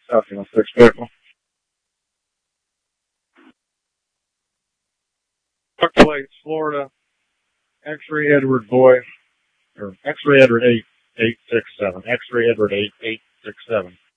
6 vehicle. Truck plates, Florida, X-ray Edward Boy, or X-ray Edward 8867, X-ray Edward 8867.